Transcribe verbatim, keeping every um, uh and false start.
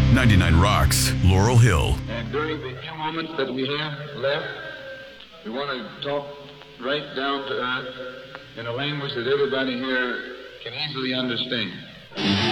ninety-nine Rocks, Laurel Hill. And during the few moments that we have left, we want to talk right down to earth in a language that everybody here can easily understand.